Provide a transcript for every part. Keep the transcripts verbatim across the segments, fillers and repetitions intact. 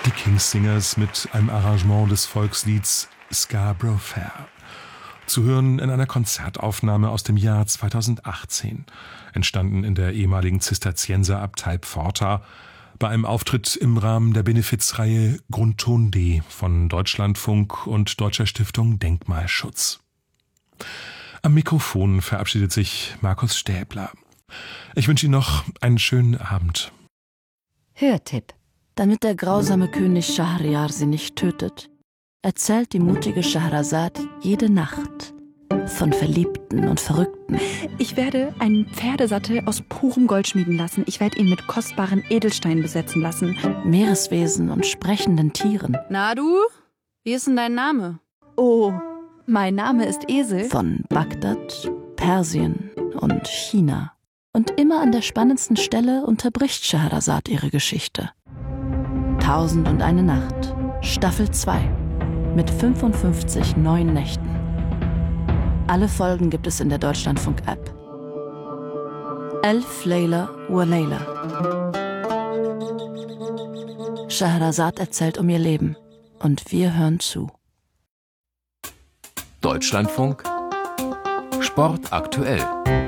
die King's Singers mit einem Arrangement des Volkslieds Scarborough Fair. Zu hören in einer Konzertaufnahme aus dem Jahr zweitausendachtzehn, entstanden in der ehemaligen Zisterzienserabtei Pforta, bei einem Auftritt im Rahmen der Benefizreihe Grundton D von Deutschlandfunk und Deutscher Stiftung Denkmalschutz. Am Mikrofon verabschiedet sich Markus Stäbler. Ich wünsche Ihnen noch einen schönen Abend. Hörtipp. Damit der grausame König Schahryar sie nicht tötet, erzählt die mutige Scheherazad jede Nacht von Verliebten und Verrückten. Ich werde einen Pferdesattel aus purem Gold schmieden lassen. Ich werde ihn mit kostbaren Edelsteinen besetzen lassen. Meereswesen und sprechenden Tieren. Na du, wie ist denn dein Name? Oh, mein Name ist Esel. Von Bagdad, Persien und China. Und immer an der spannendsten Stelle unterbricht Scheherazad ihre Geschichte. Tausend und eine Nacht, Staffel zwei, mit fünfundfünfzig neuen Nächten. Alle Folgen gibt es in der Deutschlandfunk-App. Elf Layla wa Layla. Scheherazad erzählt um ihr Leben und wir hören zu. Deutschlandfunk Sport aktuell.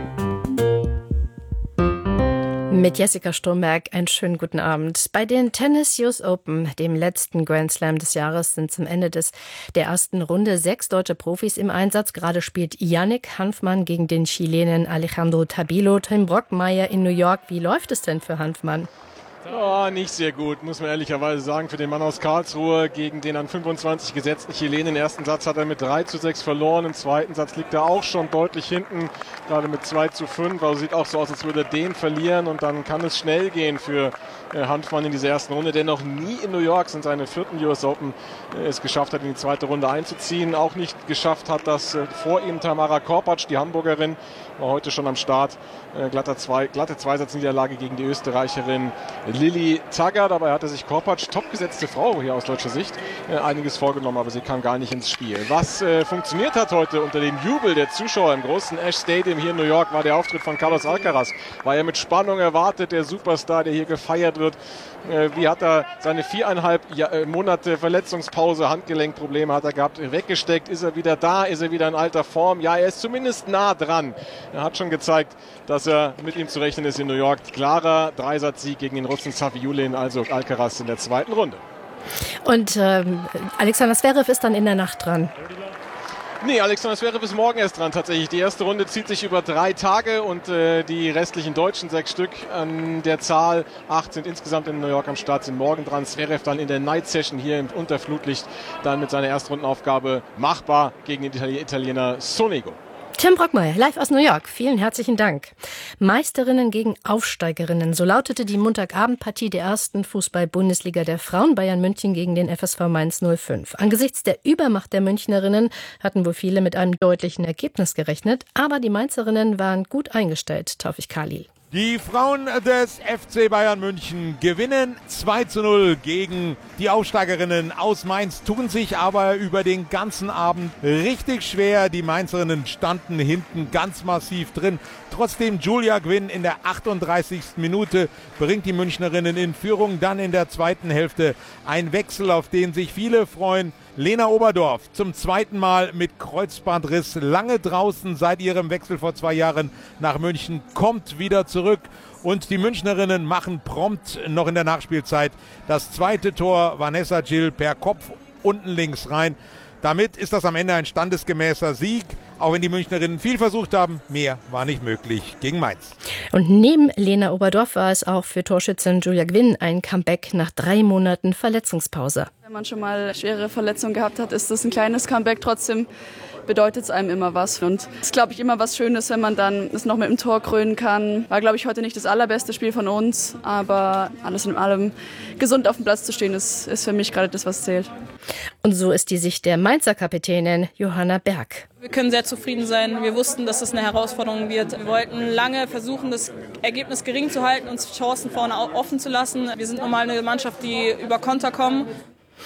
Mit Jessica Sturmberg einen schönen guten Abend. Bei den Tennis U S Open, dem letzten Grand Slam des Jahres, sind zum Ende des, der ersten Runde sechs deutsche Profis im Einsatz. Gerade spielt Yannick Hanfmann gegen den Chilenen Alejandro Tabilo. Tim Brockmeier in New York. Wie läuft es denn für Hanfmann? Oh, nicht sehr gut, muss man ehrlicherweise sagen, für den Mann aus Karlsruhe gegen den an fünfundzwanzig gesetzten Chilenen. Den ersten Satz hat er mit drei zu sechs verloren, im zweiten Satz liegt er auch schon deutlich hinten, gerade mit zwei zu fünf, also sieht auch so aus, als würde er den verlieren und dann kann es schnell gehen für äh, Hanfmann in dieser ersten Runde, der noch nie in New York sind seine vierten U S Open äh, es geschafft hat, in die zweite Runde einzuziehen, auch nicht geschafft hat, dass äh, vor ihm Tamara Korpatsch, die Hamburgerin, war heute schon am Start, äh, glatte, zwei, glatte Zweisatzniederlage gegen die Österreicherin Lilly Tagger. Dabei hatte sich Korpatsch, topgesetzte Frau hier aus deutscher Sicht, äh, einiges vorgenommen, aber sie kam gar nicht ins Spiel. Was äh, funktioniert hat heute unter dem Jubel der Zuschauer im großen Ash Stadium hier in New York, war der Auftritt von Carlos Alcaraz. War ja mit Spannung erwartet, der Superstar, der hier gefeiert wird. Äh, wie hat er seine viereinhalb ja, äh, Monate Verletzungspause, Handgelenkprobleme hat er gehabt, weggesteckt, ist er wieder da, ist er wieder in alter Form? Ja, er ist zumindest nah dran. Er hat schon gezeigt, dass er mit ihm zu rechnen ist in New York. Klarer Dreisatzsieg gegen den Russen Safiullin, also Alcaraz in der zweiten Runde. Und ähm, Alexander Zverev ist dann in der Nacht dran. Nee, Alexander Zverev ist morgen erst dran tatsächlich. Die erste Runde zieht sich über drei Tage und äh, die restlichen Deutschen, sechs Stück an der Zahl, acht sind insgesamt in New York am Start, sind morgen dran. Zverev dann in der Night Session hier im Unterflutlicht, dann mit seiner Erstrundenaufgabe machbar gegen den Italiener Sonego. Tim Brockmeier, live aus New York. Vielen herzlichen Dank. Meisterinnen gegen Aufsteigerinnen. So lautete die Montagabendpartie der ersten Fußball-Bundesliga der Frauen. Bayern München gegen den F S V Mainz null fünf. Angesichts der Übermacht der Münchnerinnen hatten wohl viele mit einem deutlichen Ergebnis gerechnet. Aber die Mainzerinnen waren gut eingestellt, Taufik Khalil. Die Frauen des F C Bayern München gewinnen zwei zu null gegen die Aufsteigerinnen aus Mainz, tun sich aber über den ganzen Abend richtig schwer. Die Mainzerinnen standen hinten ganz massiv drin. Trotzdem Julia Gwynn in der achtunddreißigsten Minute bringt die Münchnerinnen in Führung. Dann in der zweiten Hälfte ein Wechsel, auf den sich viele freuen. Lena Oberdorf zum zweiten Mal mit Kreuzbandriss, lange draußen seit ihrem Wechsel vor zwei Jahren nach München, kommt wieder zurück und die Münchnerinnen machen prompt noch in der Nachspielzeit das zweite Tor. Vanessa Gil per Kopf unten links rein. Damit ist das am Ende ein standesgemäßer Sieg. Auch wenn die Münchnerinnen viel versucht haben, mehr war nicht möglich gegen Mainz. Und neben Lena Oberdorf war es auch für Torschützin Julia Gwynn ein Comeback nach drei Monaten Verletzungspause. Wenn man schon mal schwere Verletzungen gehabt hat, ist das ein kleines Comeback. Trotzdem bedeutet es einem immer was. Und es ist, glaube ich, immer was Schönes, wenn man dann es noch mit dem Tor krönen kann. War, glaube ich, heute nicht das allerbeste Spiel von uns, aber alles in allem gesund auf dem Platz zu stehen, ist, ist für mich gerade das, was zählt. Und so ist die Sicht der Mainzer Kapitänin Johanna Berg. Wir können sehr zufrieden sein. Wir wussten, dass es eine Herausforderung wird. Wir wollten lange versuchen, das Ergebnis gering zu halten, uns Chancen vorne offen zu lassen. Wir sind normal eine Mannschaft, die über Konter kommen.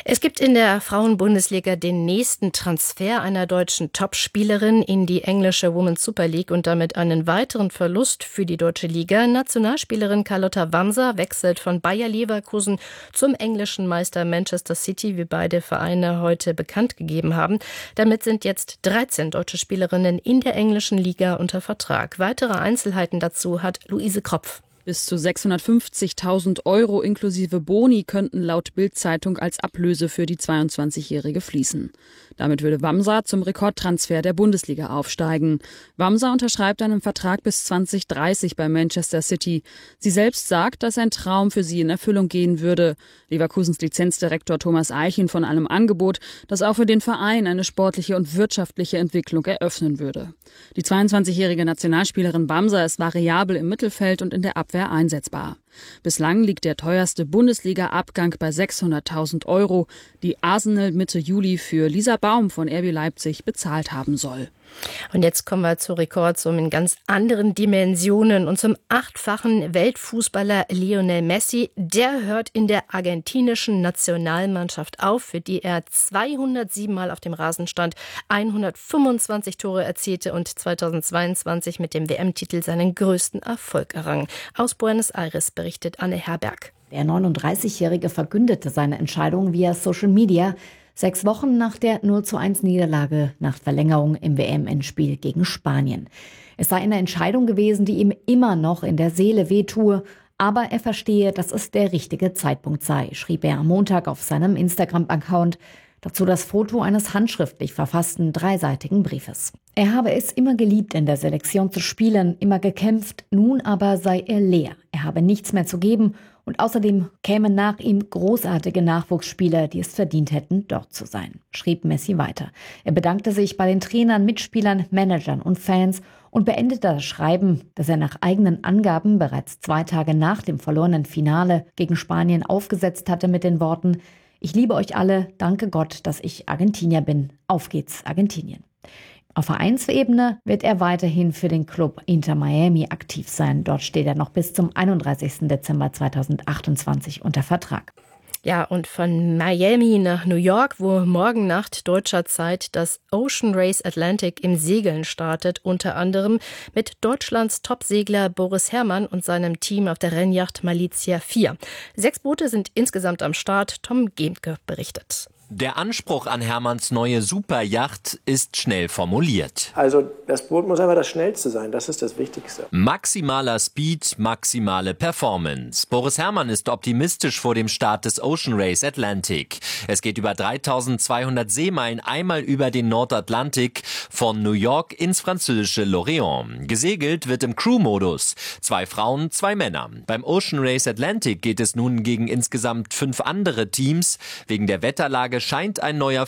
Es gibt in der Frauenbundesliga den nächsten Transfer einer deutschen Topspielerin in die englische Women's Super League und damit einen weiteren Verlust für die deutsche Liga. Nationalspielerin Carlotta Wamser wechselt von Bayer Leverkusen zum englischen Meister Manchester City, wie beide Vereine heute bekannt gegeben haben. Damit sind jetzt dreizehn deutsche Spielerinnen in der englischen Liga unter Vertrag. Weitere Einzelheiten dazu hat Luise Kropf. Bis zu sechshundertfünfzigtausend Euro inklusive Boni könnten laut Bild-Zeitung als Ablöse für die zweiundzwanzigjährige fließen. Damit würde Wamser zum Rekordtransfer der Bundesliga aufsteigen. Wamser unterschreibt einen Vertrag bis zwanzig dreißig bei Manchester City. Sie selbst sagt, dass ein Traum für sie in Erfüllung gehen würde. Leverkusens Lizenzdirektor Thomas Eichin von einem Angebot, das auch für den Verein eine sportliche und wirtschaftliche Entwicklung eröffnen würde. Die zweiundzwanzigjährige Nationalspielerin Wamser ist variabel im Mittelfeld und in der Abwehr einsetzbar. Bislang liegt der teuerste Bundesliga-Abgang bei sechshunderttausend Euro, die Arsenal Mitte Juli für Lisa Baum von R B Leipzig bezahlt haben soll. Und jetzt kommen wir zu Rekordsummen in ganz anderen Dimensionen und zum achtfachen Weltfußballer Lionel Messi. Der hört in der argentinischen Nationalmannschaft auf, für die er zweihundertsieben Mal auf dem Rasen stand, hundertfünfundzwanzig Tore erzielte und zweitausendzweiundzwanzig mit dem W M-Titel seinen größten Erfolg errang. Aus Buenos Aires berichtet Anne Herberg. Der neununddreißigjährige verkündete seine Entscheidung via Social Media, sechs Wochen nach der null zu eins Niederlage nach Verlängerung im W M-Endspiel gegen Spanien. Es sei eine Entscheidung gewesen, die ihm immer noch in der Seele wehtue, aber er verstehe, dass es der richtige Zeitpunkt sei, schrieb er am Montag auf seinem Instagram-Account. Dazu das Foto eines handschriftlich verfassten dreiseitigen Briefes. Er habe es immer geliebt, in der Selektion zu spielen, immer gekämpft, nun aber sei er leer. Er habe nichts mehr zu geben und außerdem kämen nach ihm großartige Nachwuchsspieler, die es verdient hätten, dort zu sein, schrieb Messi weiter. Er bedankte sich bei den Trainern, Mitspielern, Managern und Fans und beendete das Schreiben, das er nach eigenen Angaben bereits zwei Tage nach dem verlorenen Finale gegen Spanien aufgesetzt hatte, mit den Worten: Ich liebe euch alle, danke Gott, dass ich Argentinier bin. Auf geht's, Argentinien. Auf Vereinsebene wird er weiterhin für den Club Inter Miami aktiv sein. Dort steht er noch bis zum einunddreißigsten Dezember zweitausendachtundzwanzig unter Vertrag. Ja, und von Miami nach New York, wo morgen Nacht deutscher Zeit das Ocean Race Atlantic im Segeln startet, unter anderem mit Deutschlands Topsegler Boris Herrmann und seinem Team auf der Rennjacht Malizia vier. Sechs Boote sind insgesamt am Start. Tom Gemke berichtet. Der Anspruch an Herrmanns neue Superyacht ist schnell formuliert. Also das Boot muss einfach das Schnellste sein, das ist das Wichtigste. Maximaler Speed, maximale Performance. Boris Herrmann ist optimistisch vor dem Start des Ocean Race Atlantic. Es geht über dreitausendzweihundert Seemeilen einmal über den Nordatlantik von New York ins französische Lorient. Gesegelt wird im Crew-Modus. Zwei Frauen, zwei Männer. Beim Ocean Race Atlantic geht es nun gegen insgesamt fünf andere Teams. Wegen der Wetterlage scheint ein neuer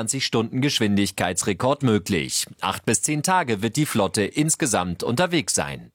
vierundzwanzig-Stunden-Geschwindigkeitsrekord möglich. Acht bis zehn Tage wird die Flotte insgesamt unterwegs sein.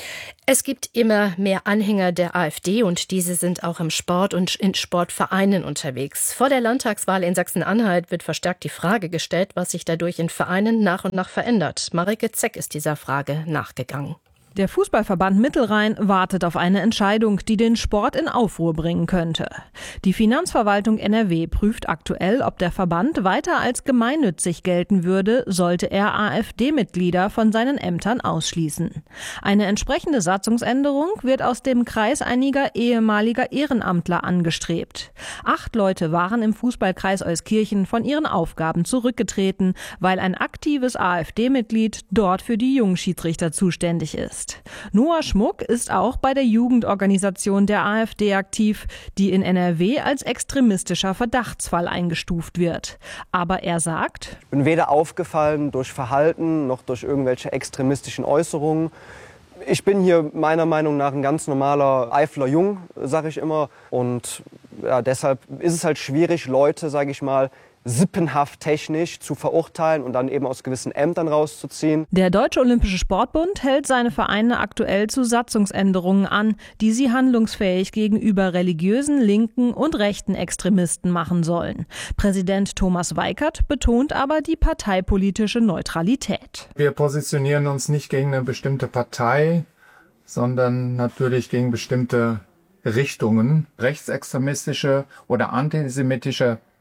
Es gibt immer mehr Anhänger der AfD und diese sind auch im Sport und in Sportvereinen unterwegs. Vor der Landtagswahl in Sachsen-Anhalt wird verstärkt die Frage gestellt, was sich dadurch in Vereinen nach und nach verändert. Marike Zeck ist dieser Frage nachgegangen. Der Fußballverband Mittelrhein wartet auf eine Entscheidung, die den Sport in Aufruhr bringen könnte. Die Finanzverwaltung N R W prüft aktuell, ob der Verband weiter als gemeinnützig gelten würde, sollte er AfD-Mitglieder von seinen Ämtern ausschließen. Eine entsprechende Satzungsänderung wird aus dem Kreis einiger ehemaliger Ehrenamtler angestrebt. Acht Leute waren im Fußballkreis Euskirchen von ihren Aufgaben zurückgetreten, weil ein aktives AfD-Mitglied dort für die Jungschiedsrichter zuständig ist. Noah Schmuck ist auch bei der Jugendorganisation der AfD aktiv, die in N R W als extremistischer Verdachtsfall eingestuft wird. Aber er sagt: Ich bin weder aufgefallen durch Verhalten noch durch irgendwelche extremistischen Äußerungen. Ich bin hier meiner Meinung nach ein ganz normaler Eifler Jung, sage ich immer. Und ja, deshalb ist es halt schwierig, Leute, sage ich mal, sippenhaft technisch zu verurteilen und dann eben aus gewissen Ämtern rauszuziehen. Der Deutsche Olympische Sportbund hält seine Vereine aktuell zu Satzungsänderungen an, die sie handlungsfähig gegenüber religiösen, linken und rechten Extremisten machen sollen. Präsident Thomas Weikert betont aber die parteipolitische Neutralität. Wir positionieren uns nicht gegen eine bestimmte Partei, sondern natürlich gegen bestimmte Richtungen. Rechtsextremistische oder antisemitische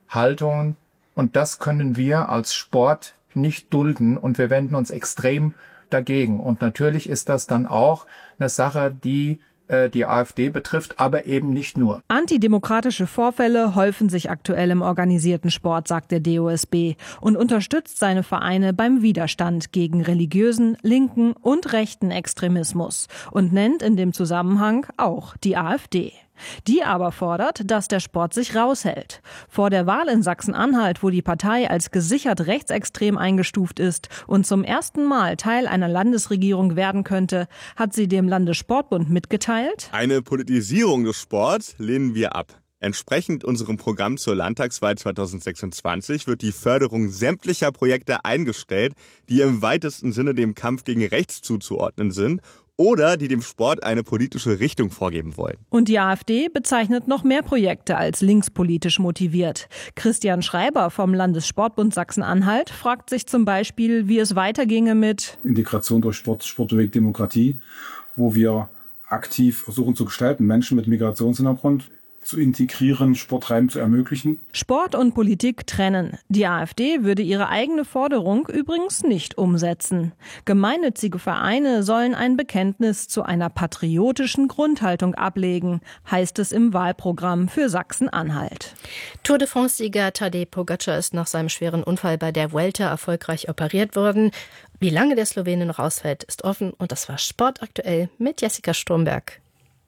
Haltungen. Und das können wir als Sport nicht dulden und wir wenden uns extrem dagegen. Und natürlich ist das dann auch eine Sache, die äh, die AfD betrifft, aber eben nicht nur. Antidemokratische Vorfälle häufen sich aktuell im organisierten Sport, sagt der D O S B und unterstützt seine Vereine beim Widerstand gegen religiösen, linken und rechten Extremismus und nennt in dem Zusammenhang auch die AfD. Die aber fordert, dass der Sport sich raushält. Vor der Wahl in Sachsen-Anhalt, wo die Partei als gesichert rechtsextrem eingestuft ist und zum ersten Mal Teil einer Landesregierung werden könnte, hat sie dem Landessportbund mitgeteilt: Eine Politisierung des Sports lehnen wir ab. Entsprechend unserem Programm zur Landtagswahl zweitausendsechsundzwanzig wird die Förderung sämtlicher Projekte eingestellt, die im weitesten Sinne dem Kampf gegen rechts zuzuordnen sind oder die dem Sport eine politische Richtung vorgeben wollen. Und die AfD bezeichnet noch mehr Projekte als linkspolitisch motiviert. Christian Schreiber vom Landessportbund Sachsen-Anhalt fragt sich zum Beispiel, wie es weiterginge mit Integration durch Sport, Sportweg Demokratie, wo wir aktiv versuchen zu gestalten, Menschen mit Migrationshintergrund zu integrieren, Sporttreiben zu ermöglichen. Sport und Politik trennen. Die AfD würde ihre eigene Forderung übrigens nicht umsetzen. Gemeinnützige Vereine sollen ein Bekenntnis zu einer patriotischen Grundhaltung ablegen, heißt es im Wahlprogramm für Sachsen-Anhalt. Tour de France-Sieger Tadej Pogačar ist nach seinem schweren Unfall bei der Vuelta erfolgreich operiert worden. Wie lange der Slowene noch ausfällt, ist offen. Und das war Sport aktuell mit Jessica Stromberg.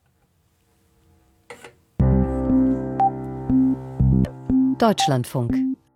Deutschlandfunk.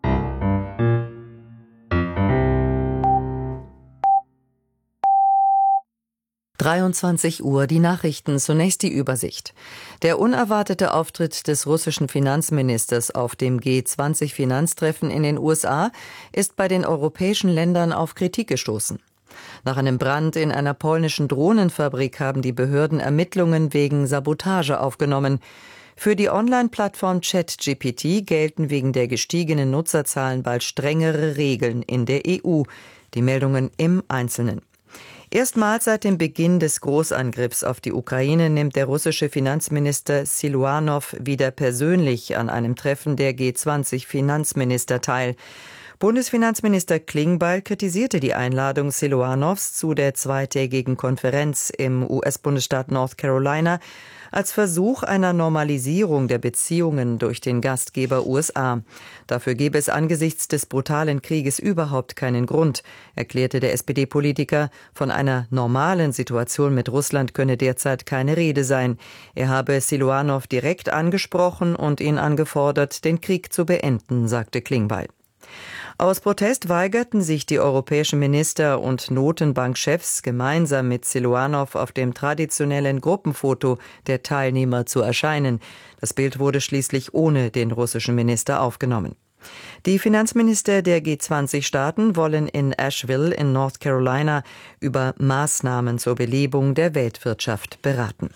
dreiundzwanzig Uhr, die Nachrichten, zunächst die Übersicht. Der unerwartete Auftritt des russischen Finanzministers auf dem G zwanzig Finanztreffen in den U S A ist bei den europäischen Ländern auf Kritik gestoßen. Nach einem Brand in einer polnischen Drohnenfabrik haben die Behörden Ermittlungen wegen Sabotage aufgenommen. Für die Online-Plattform ChatGPT gelten wegen der gestiegenen Nutzerzahlen bald strengere Regeln in der E U. Die Meldungen im Einzelnen. Erstmals seit dem Beginn des Großangriffs auf die Ukraine nimmt der russische Finanzminister Siluanow wieder persönlich an einem Treffen der G zwanzig Finanzminister teil. Bundesfinanzminister Klingbeil kritisierte die Einladung Siluanows zu der zweitägigen Konferenz im U S-Bundesstaat North Carolina als Versuch einer Normalisierung der Beziehungen durch den Gastgeber U S A. Dafür gebe es angesichts des brutalen Krieges überhaupt keinen Grund, erklärte der S P D-Politiker. Von einer normalen Situation mit Russland könne derzeit keine Rede sein. Er habe Siluanow direkt angesprochen und ihn angefordert, den Krieg zu beenden, sagte Klingbeil. Aus Protest weigerten sich die europäischen Minister und Notenbankchefs gemeinsam mit Siluanow auf dem traditionellen Gruppenfoto der Teilnehmer zu erscheinen. Das Bild wurde schließlich ohne den russischen Minister aufgenommen. Die Finanzminister der G zwanzig Staaten wollen in Asheville in North Carolina über Maßnahmen zur Belebung der Weltwirtschaft beraten.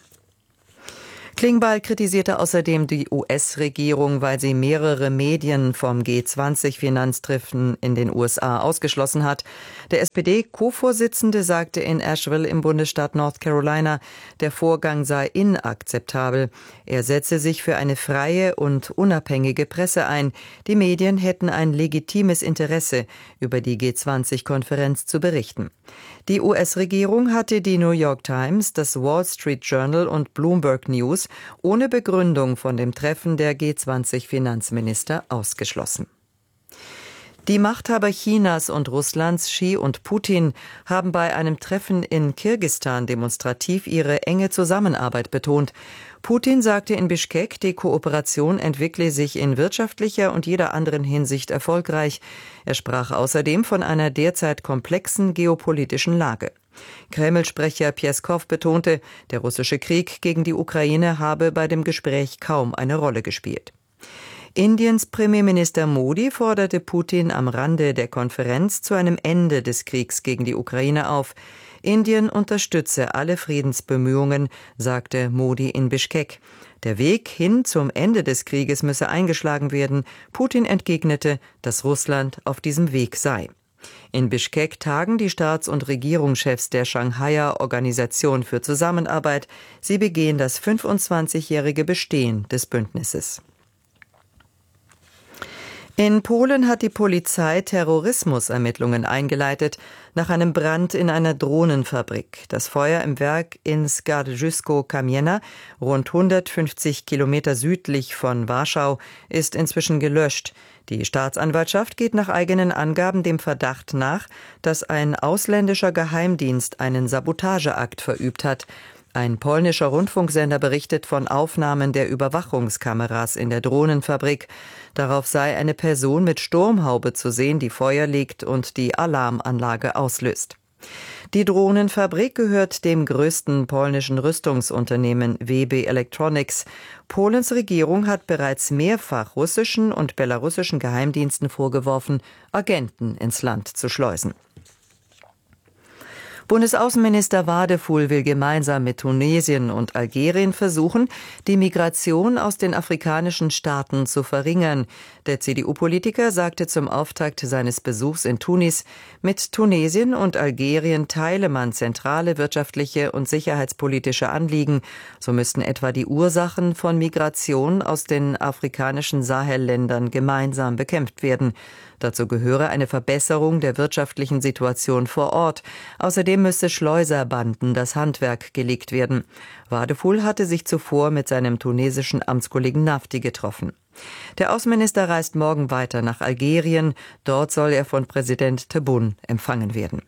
Klingbeil kritisierte außerdem die U S-Regierung, weil sie mehrere Medien vom G zwanzig Finanztreffen in den U S A ausgeschlossen hat. Der S P D-Co-Vorsitzende sagte in Asheville im Bundesstaat North Carolina, der Vorgang sei inakzeptabel. Er setze sich für eine freie und unabhängige Presse ein. Die Medien hätten ein legitimes Interesse, über die G zwanzig Konferenz zu berichten. Die U S-Regierung hatte die New York Times, das Wall Street Journal und Bloomberg News ohne Begründung von dem Treffen der G zwanzig Finanzminister ausgeschlossen. Die Machthaber Chinas und Russlands, Xi und Putin, haben bei einem Treffen in Kirgisistan demonstrativ ihre enge Zusammenarbeit betont. Putin sagte in Bischkek, die Kooperation entwickle sich in wirtschaftlicher und jeder anderen Hinsicht erfolgreich. Er sprach außerdem von einer derzeit komplexen geopolitischen Lage. Kreml-Sprecher Pjeskow betonte, der russische Krieg gegen die Ukraine habe bei dem Gespräch kaum eine Rolle gespielt. Indiens Premierminister Modi forderte Putin am Rande der Konferenz zu einem Ende des Kriegs gegen die Ukraine auf. Indien unterstütze alle Friedensbemühungen, sagte Modi in Bischkek. Der Weg hin zum Ende des Krieges müsse eingeschlagen werden. Putin entgegnete, dass Russland auf diesem Weg sei. In Bischkek tagen die Staats- und Regierungschefs der Shanghaier Organisation für Zusammenarbeit. Sie begehen das fünfundzwanzigjährige Bestehen des Bündnisses. In Polen hat die Polizei Terrorismusermittlungen eingeleitet nach einem Brand in einer Drohnenfabrik. Das Feuer im Werk in Skarżysko-Kamienna, rund hundertfünfzig Kilometer südlich von Warschau, ist inzwischen gelöscht. Die Staatsanwaltschaft geht nach eigenen Angaben dem Verdacht nach, dass ein ausländischer Geheimdienst einen Sabotageakt verübt hat. Ein polnischer Rundfunksender berichtet von Aufnahmen der Überwachungskameras in der Drohnenfabrik. Darauf sei eine Person mit Sturmhaube zu sehen, die Feuer legt und die Alarmanlage auslöst. Die Drohnenfabrik gehört dem größten polnischen Rüstungsunternehmen W B Electronics. Polens Regierung hat bereits mehrfach russischen und belarussischen Geheimdiensten vorgeworfen, Agenten ins Land zu schleusen. Bundesaußenminister Wadefuhl will gemeinsam mit Tunesien und Algerien versuchen, die Migration aus den afrikanischen Staaten zu verringern. Der C D U-Politiker sagte zum Auftakt seines Besuchs in Tunis, mit Tunesien und Algerien teile man zentrale wirtschaftliche und sicherheitspolitische Anliegen. So müssten etwa die Ursachen von Migration aus den afrikanischen Sahelländern gemeinsam bekämpft werden. Dazu gehöre eine Verbesserung der wirtschaftlichen Situation vor Ort. Außerdem müsse Schleuserbanden das Handwerk gelegt werden. Wadefuhl hatte sich zuvor mit seinem tunesischen Amtskollegen Nafti getroffen. Der Außenminister reist morgen weiter nach Algerien. Dort soll er von Präsident Tebboune empfangen werden.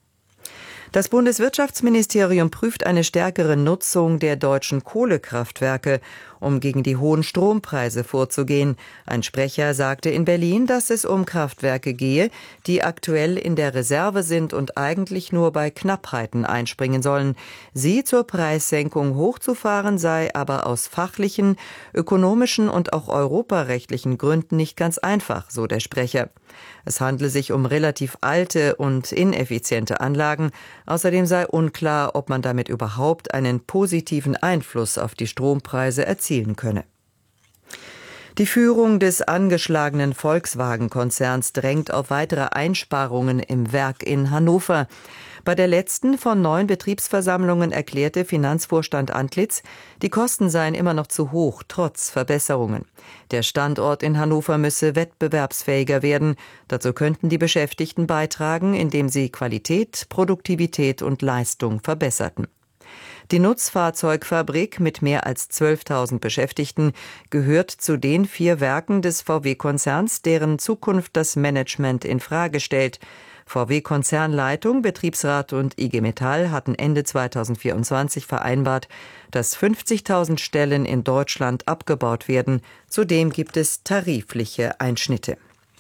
Das Bundeswirtschaftsministerium prüft eine stärkere Nutzung der deutschen Kohlekraftwerke, um gegen die hohen Strompreise vorzugehen. Ein Sprecher sagte in Berlin, dass es um Kraftwerke gehe, die aktuell in der Reserve sind und eigentlich nur bei Knappheiten einspringen sollen. Sie zur Preissenkung hochzufahren sei aber aus fachlichen, ökonomischen und auch europarechtlichen Gründen nicht ganz einfach, so der Sprecher. Es handle sich um relativ alte und ineffiziente Anlagen. Außerdem sei unklar, ob man damit überhaupt einen positiven Einfluss auf die Strompreise erzielen könne. Die Führung des angeschlagenen Volkswagen-Konzerns drängt auf weitere Einsparungen im Werk in Hannover. Bei der letzten von neun Betriebsversammlungen erklärte Finanzvorstand Antlitz, die Kosten seien immer noch zu hoch, trotz Verbesserungen. Der Standort in Hannover müsse wettbewerbsfähiger werden. Dazu könnten die Beschäftigten beitragen, indem sie Qualität, Produktivität und Leistung verbesserten. Die Nutzfahrzeugfabrik mit mehr als zwölftausend Beschäftigten gehört zu den vier Werken des V W-Konzerns, deren Zukunft das Management in Frage stellt. V W-Konzernleitung, Betriebsrat und I G Metall hatten Ende zweitausendvierundzwanzig vereinbart, dass fünfzigtausend Stellen in Deutschland abgebaut werden. Zudem gibt es tarifliche Einschnitte.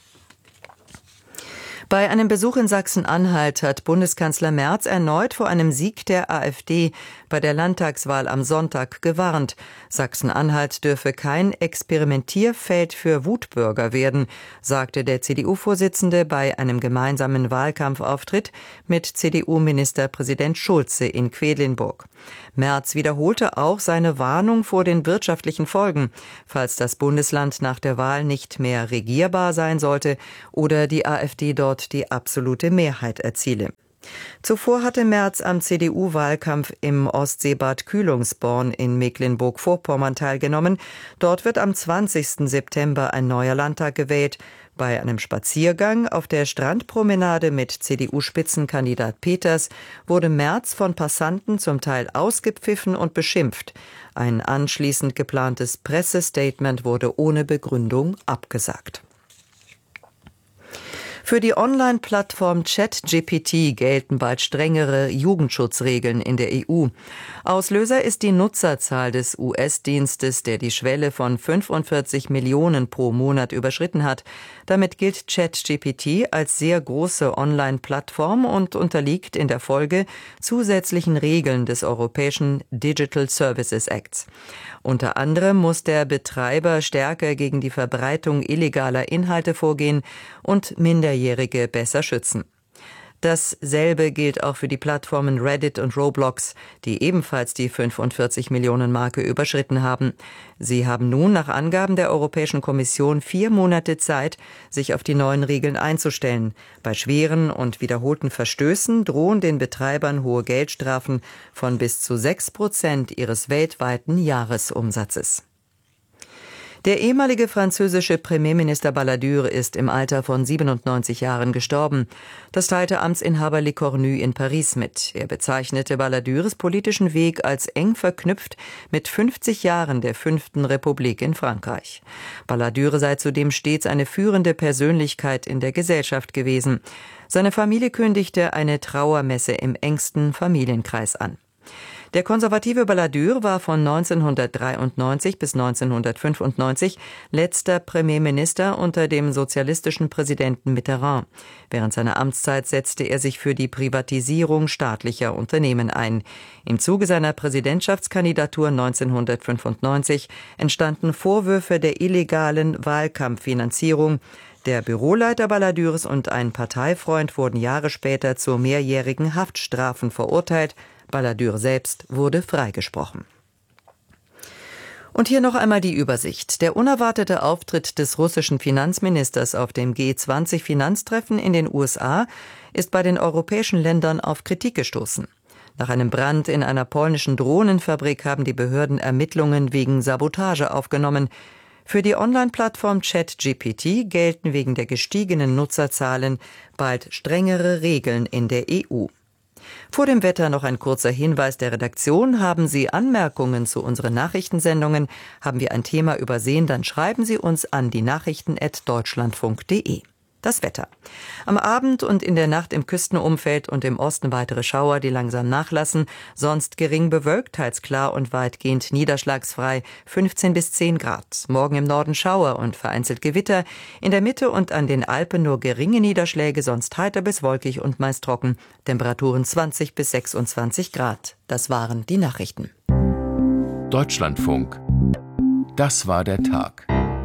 Bei einem Besuch in Sachsen-Anhalt hat Bundeskanzler Merz erneut vor einem Sieg der AfD bei der Landtagswahl am Sonntag gewarnt. Sachsen-Anhalt dürfe kein Experimentierfeld für Wutbürger werden, sagte der C D U-Vorsitzende bei einem gemeinsamen Wahlkampfauftritt mit C D U-Ministerpräsident Schulze in Quedlinburg. Merz wiederholte auch seine Warnung vor den wirtschaftlichen Folgen, falls das Bundesland nach der Wahl nicht mehr regierbar sein sollte oder die AfD dort die absolute Mehrheit erziele. Zuvor hatte Merz am C D U-Wahlkampf im Ostseebad Kühlungsborn in Mecklenburg-Vorpommern teilgenommen. Dort wird am zwanzigsten September ein neuer Landtag gewählt. Bei einem Spaziergang auf der Strandpromenade mit C D U-Spitzenkandidat Peters wurde Merz von Passanten zum Teil ausgepfiffen und beschimpft. Ein anschließend geplantes Pressestatement wurde ohne Begründung abgesagt. Für die Online-Plattform ChatGPT gelten bald strengere Jugendschutzregeln in der E U. Auslöser ist die Nutzerzahl des U S-Dienstes, der die Schwelle von fünfundvierzig Millionen pro Monat überschritten hat. Damit gilt ChatGPT als sehr große Online-Plattform und unterliegt in der Folge zusätzlichen Regeln des Europäischen Digital Services Acts. Unter anderem muss der Betreiber stärker gegen die Verbreitung illegaler Inhalte vorgehen und Minderjährige besser schützen. Dasselbe gilt auch für die Plattformen Reddit und Roblox, die ebenfalls die fünfundvierzig Millionen Marke überschritten haben. Sie haben nun nach Angaben der Europäischen Kommission vier Monate Zeit, sich auf die neuen Regeln einzustellen. Bei schweren und wiederholten Verstößen drohen den Betreibern hohe Geldstrafen von bis zu sechs Prozent ihres weltweiten Jahresumsatzes. Der ehemalige französische Premierminister Balladur ist im Alter von siebenundneunzig Jahren gestorben. Das teilte Amtsinhaber Le Cornu in Paris mit. Er bezeichnete Balladurs politischen Weg als eng verknüpft mit fünfzig Jahren der fünften Republik in Frankreich. Balladur sei zudem stets eine führende Persönlichkeit in der Gesellschaft gewesen. Seine Familie kündigte eine Trauermesse im engsten Familienkreis an. Der konservative Balladur war von neunzehnhundertdreiundneunzig bis neunzehnhundertfünfundneunzig letzter Premierminister unter dem sozialistischen Präsidenten Mitterrand. Während seiner Amtszeit setzte er sich für die Privatisierung staatlicher Unternehmen ein. Im Zuge seiner Präsidentschaftskandidatur neunzehnhundertfünfundneunzig entstanden Vorwürfe der illegalen Wahlkampffinanzierung. Der Büroleiter Balladurs und ein Parteifreund wurden Jahre später zu mehrjährigen Haftstrafen verurteilt. Balladur selbst wurde freigesprochen. Und hier noch einmal die Übersicht. Der unerwartete Auftritt des russischen Finanzministers auf dem G zwanzig Finanztreffen in den U S A ist bei den europäischen Ländern auf Kritik gestoßen. Nach einem Brand in einer polnischen Drohnenfabrik haben die Behörden Ermittlungen wegen Sabotage aufgenommen. Für die Online-Plattform ChatGPT gelten wegen der gestiegenen Nutzerzahlen bald strengere Regeln in der E U. Vor dem Wetter noch ein kurzer Hinweis der Redaktion. Haben Sie Anmerkungen zu unseren Nachrichtensendungen? Haben wir ein Thema übersehen? Dann schreiben Sie uns an die Nachrichten at deutschlandfunk punkt de. Das Wetter. Am Abend und in der Nacht im Küstenumfeld und im Osten weitere Schauer, die langsam nachlassen. Sonst gering bewölkt, teils klar und weitgehend niederschlagsfrei, fünfzehn bis zehn Grad. Morgen im Norden Schauer und vereinzelt Gewitter. In der Mitte und an den Alpen nur geringe Niederschläge, sonst heiter bis wolkig und meist trocken. Temperaturen zwanzig bis sechsundzwanzig Grad. Das waren die Nachrichten. Deutschlandfunk. Das war der Tag.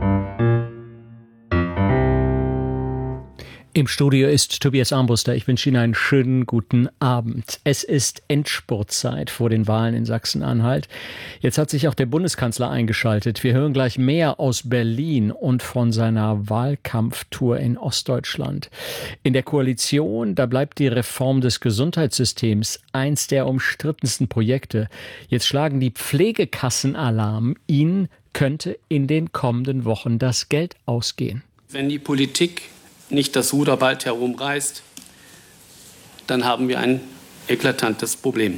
Im Studio ist Tobias Armbruster. Ich wünsche Ihnen einen schönen guten Abend. Es ist Endspurtzeit vor den Wahlen in Sachsen-Anhalt. Jetzt hat sich auch der Bundeskanzler eingeschaltet. Wir hören gleich mehr aus Berlin und von seiner Wahlkampftour in Ostdeutschland. In der Koalition, da bleibt die Reform des Gesundheitssystems eins der umstrittensten Projekte. Jetzt schlagen die Pflegekassen Alarm. Ihnen könnte in den kommenden Wochen das Geld ausgehen. Wenn die Politik nicht das Ruder bald herumreißt, dann haben wir ein eklatantes Problem.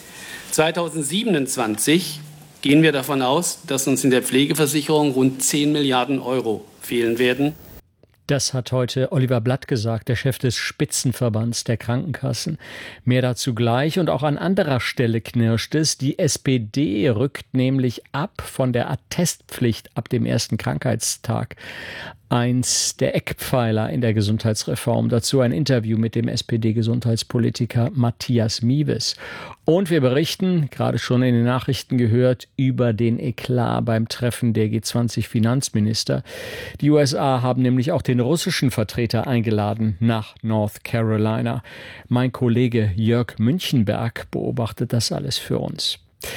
zweitausendsiebenundzwanzig gehen wir davon aus, dass uns in der Pflegeversicherung rund zehn Milliarden Euro fehlen werden. Das hat heute Oliver Blatt gesagt, der Chef des Spitzenverbands der Krankenkassen. Mehr dazu gleich. Und auch an anderer Stelle knirscht es. Die S P D rückt nämlich ab von der Attestpflicht ab dem ersten Krankheitstag. Eins der Eckpfeiler in der Gesundheitsreform. Dazu ein Interview mit dem S P D-Gesundheitspolitiker Matthias Miewes. Und wir berichten, gerade schon in den Nachrichten gehört, über den Eklat beim Treffen der G zwanzig Finanzminister. Die U S A haben nämlich auch den russischen Vertreter eingeladen nach North Carolina. Mein Kollege Jörg Münchenberg beobachtet das alles für uns.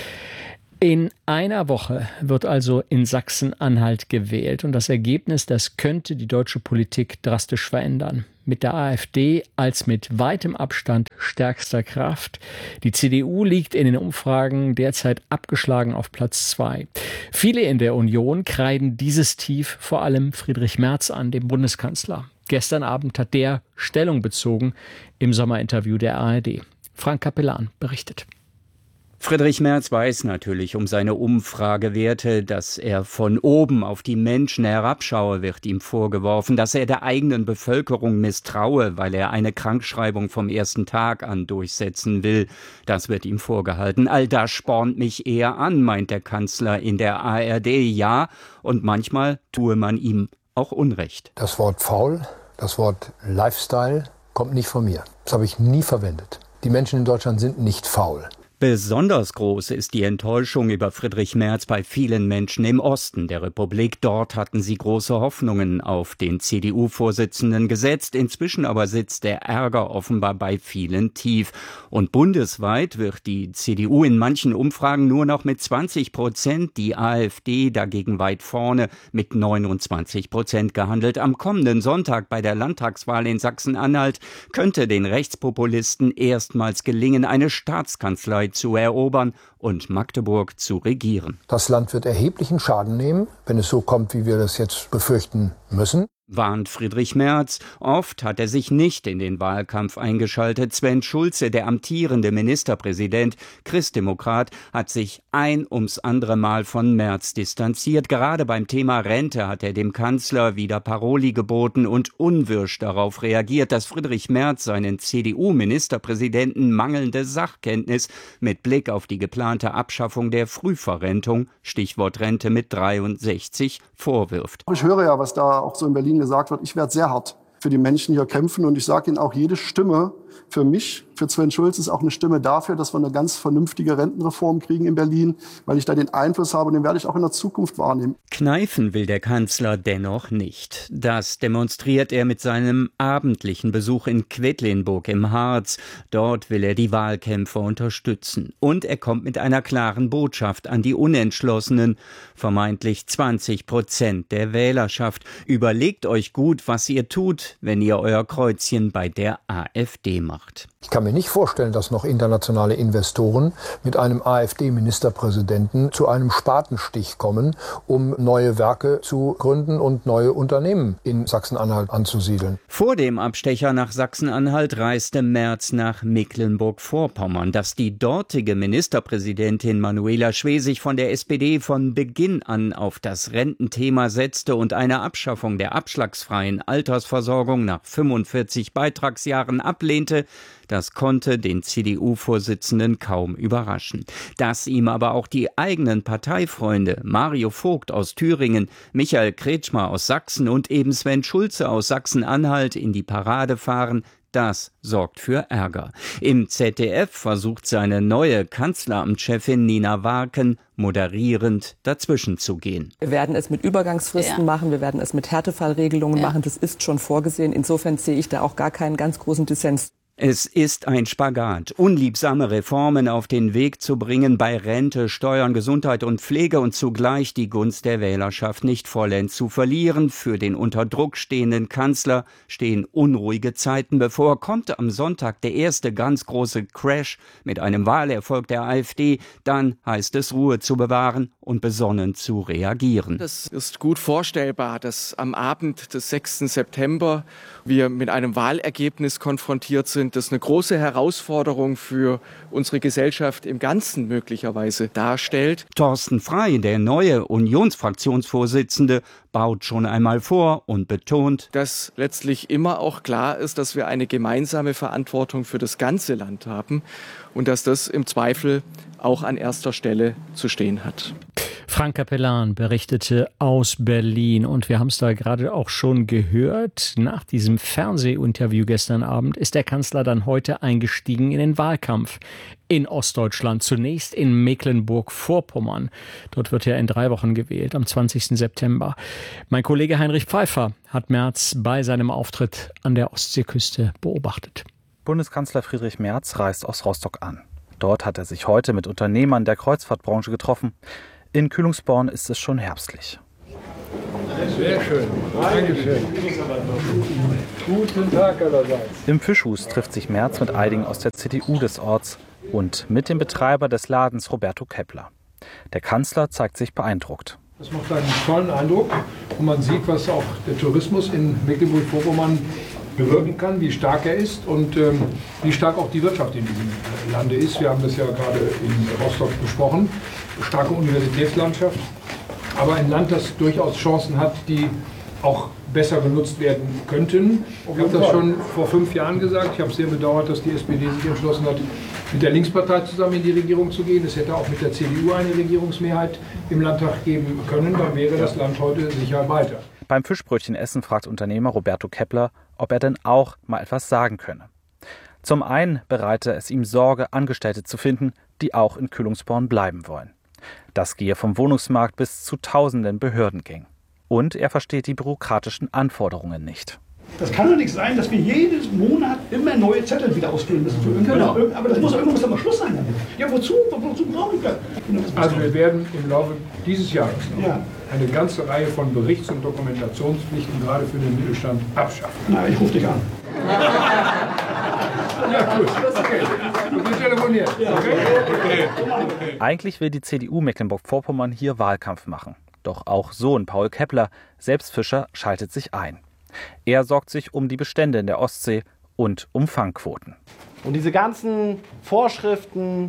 In einer Woche wird also in Sachsen-Anhalt gewählt und das Ergebnis, das könnte die deutsche Politik drastisch verändern. Mit der AfD als mit weitem Abstand stärkster Kraft. Die C D U liegt in den Umfragen derzeit abgeschlagen auf Platz zwei. Viele in der Union kreiden dieses Tief vor allem Friedrich Merz an, dem Bundeskanzler. Gestern Abend hat der Stellung bezogen im Sommerinterview der A R D. Frank Capellan berichtet. Friedrich Merz weiß natürlich um seine Umfragewerte, dass er von oben auf die Menschen herabschaue, wird ihm vorgeworfen, dass er der eigenen Bevölkerung misstraue, weil er eine Krankschreibung vom ersten Tag an durchsetzen will. Das wird ihm vorgehalten. All das spornt mich eher an, meint der Kanzler in der A R D. Ja, und manchmal tue man ihm auch Unrecht. Das Wort faul, das Wort Lifestyle kommt nicht von mir. Das habe ich nie verwendet. Die Menschen in Deutschland sind nicht faul. Besonders groß ist die Enttäuschung über Friedrich Merz bei vielen Menschen im Osten der Republik. Dort hatten sie große Hoffnungen auf den C D U-Vorsitzenden gesetzt. Inzwischen aber sitzt der Ärger offenbar bei vielen tief. Und bundesweit wird die C D U in manchen Umfragen nur noch mit zwanzig Prozent, die AfD dagegen weit vorne mit neunundzwanzig Prozent gehandelt. Am kommenden Sonntag bei der Landtagswahl in Sachsen-Anhalt könnte den Rechtspopulisten erstmals gelingen, eine Staatskanzlei zu erobern und Magdeburg zu regieren. Das Land wird erheblichen Schaden nehmen, wenn es so kommt, wie wir das jetzt befürchten müssen. Warnt Friedrich Merz. Oft hat er sich nicht in den Wahlkampf eingeschaltet. Sven Schulze, der amtierende Ministerpräsident, Christdemokrat, hat sich ein ums andere Mal von Merz distanziert. Gerade beim Thema Rente hat er dem Kanzler wieder Paroli geboten und unwirsch darauf reagiert, dass Friedrich Merz seinen C D U-Ministerpräsidenten mangelnde Sachkenntnis mit Blick auf die geplante Abschaffung der Frühverrentung, Stichwort Rente mit dreiundsechzig, vorwirft. Ich höre ja, was da auch so in Berlin gesagt wird. Ich werde sehr hart für die Menschen hier kämpfen und ich sage Ihnen auch, jede Stimme für mich, für Sven Schulz, ist auch eine Stimme dafür, dass wir eine ganz vernünftige Rentenreform kriegen in Berlin, weil ich da den Einfluss habe und den werde ich auch in der Zukunft wahrnehmen. Kneifen will der Kanzler dennoch nicht. Das demonstriert er mit seinem abendlichen Besuch in Quedlinburg im Harz. Dort will er die Wahlkämpfer unterstützen. Und er kommt mit einer klaren Botschaft an die Unentschlossenen, vermeintlich zwanzig Prozent der Wählerschaft. Überlegt euch gut, was ihr tut, wenn ihr euer Kreuzchen bei der AfD macht. Ich kann mir nicht vorstellen, dass noch internationale Investoren mit einem AfD-Ministerpräsidenten zu einem Spatenstich kommen, um neue Werke zu gründen und neue Unternehmen in Sachsen-Anhalt anzusiedeln. Vor dem Abstecher nach Sachsen-Anhalt reiste Merz nach Mecklenburg-Vorpommern. Dass die dortige Ministerpräsidentin Manuela Schwesig von der S P D von Beginn an auf das Rententhema setzte und eine Abschaffung der abschlagsfreien Altersversorgung nach fünfundvierzig Beitragsjahren ablehnte, das konnte den C D U-Vorsitzenden kaum überraschen. Dass ihm aber auch die eigenen Parteifreunde Mario Vogt aus Thüringen, Michael Kretschmer aus Sachsen und eben Sven Schulze aus Sachsen-Anhalt in die Parade fahren, das sorgt für Ärger. Im Z D F versucht seine neue Kanzleramtschefin Nina Warken moderierend dazwischen zu gehen. Wir werden es mit Übergangsfristen ja. machen, wir werden es mit Härtefallregelungen ja. machen, das ist schon vorgesehen. Insofern sehe ich da auch gar keinen ganz großen Dissens. Es ist ein Spagat, unliebsame Reformen auf den Weg zu bringen bei Rente, Steuern, Gesundheit und Pflege und zugleich die Gunst der Wählerschaft nicht vollends zu verlieren. Für den unter Druck stehenden Kanzler stehen unruhige Zeiten bevor. Kommt am Sonntag der erste ganz große Crash mit einem Wahlerfolg der AfD, dann heißt es, Ruhe zu bewahren und besonnen zu reagieren. Es ist gut vorstellbar, dass am Abend des sechsten September wir mit einem Wahlergebnis konfrontiert sind, das eine große Herausforderung für unsere Gesellschaft im Ganzen möglicherweise darstellt. Thorsten Frey, der neue Unionsfraktionsvorsitzende, baut schon einmal vor und betont, dass letztlich immer auch klar ist, dass wir eine gemeinsame Verantwortung für das ganze Land haben und dass das im Zweifel auch an erster Stelle zu stehen hat. Frank Capellan berichtete aus Berlin und wir haben es da gerade auch schon gehört. Nach diesem Fernsehinterview gestern Abend ist der Kanzler dann heute eingestiegen in den Wahlkampf in Ostdeutschland. Zunächst in Mecklenburg-Vorpommern. Dort wird ja in drei Wochen gewählt, am zwanzigsten September. Mein Kollege Heinrich Pfeiffer hat Merz bei seinem Auftritt an der Ostseeküste beobachtet. Bundeskanzler Friedrich Merz reist aus Rostock an. Dort hat er sich heute mit Unternehmern der Kreuzfahrtbranche getroffen. In Kühlungsborn ist es schon herbstlich. Sehr schön. Dankeschön. Guten Tag allerseits. Im Fischhus trifft sich Merz mit einigen aus der C D U des Orts und mit dem Betreiber des Ladens Roberto Kepler. Der Kanzler zeigt sich beeindruckt. Das macht einen tollen Eindruck und man sieht, was auch der Tourismus in Mecklenburg-Vorpommern bewirken kann, wie stark er ist und ähm, wie stark auch die Wirtschaft in diesem Lande ist. Wir haben das ja gerade in Rostock besprochen. Starke Universitätslandschaft, aber ein Land, das durchaus Chancen hat, die auch besser genutzt werden könnten. Ich habe das schon vor fünf Jahren gesagt. Ich habe sehr bedauert, dass die S P D sich entschlossen hat, mit der Linkspartei zusammen in die Regierung zu gehen. Es hätte auch mit der C D U eine Regierungsmehrheit im Landtag geben können. Dann wäre das Land heute sicher weiter. Beim Fischbrötchenessen fragt Unternehmer Roberto Kepler, ob er denn auch mal etwas sagen könne. Zum einen bereite es ihm Sorge, Angestellte zu finden, die auch in Kühlungsborn bleiben wollen. Das gehe vom Wohnungsmarkt bis zu tausenden Behördengängen. Und er versteht die bürokratischen Anforderungen nicht. Das kann doch nicht sein, dass wir jeden Monat immer neue Zettel wieder ausfüllen müssen. Für genau. Aber das muss irgendwo mal Schluss sein damit. Ja, wozu? Wozu brauchen wir das? Also wir werden im Laufe dieses Jahres noch ja. eine ganze Reihe von Berichts- und Dokumentationspflichten gerade für den Mittelstand abschaffen. Na, ich rufe dich an. Ja, gut. Okay. telefonieren. Okay. Okay. Eigentlich will die C D U Mecklenburg-Vorpommern hier Wahlkampf machen. Doch auch Sohn Paul Keppler, selbst Fischer, schaltet sich ein. Er sorgt sich um die Bestände in der Ostsee und um Fangquoten. Und diese ganzen Vorschriften,